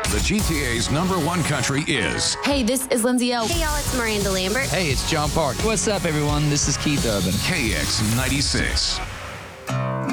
The GTA's #1 country is Hey, this is Lindsay O. Hey, y'all, it's Miranda Lambert. Hey, it's John Park. What's up, everyone? This is Keith Urban. KX96.